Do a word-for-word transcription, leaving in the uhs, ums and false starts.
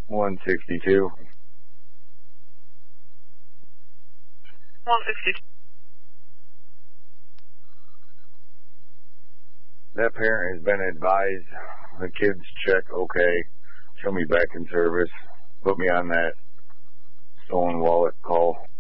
one sixty-two. one sixty-two. That parent has been advised the kids check okay, show me back in service, put me on that stolen wallet call.